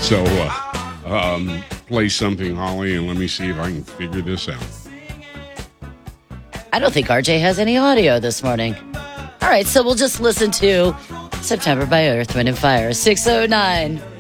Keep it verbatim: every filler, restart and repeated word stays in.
So, uh, um, play something, Holly, and let me see if I can figure this out. I don't think R J has any audio this morning. All right, so we'll just listen to September by Earth, Wind and Fire, six oh nine.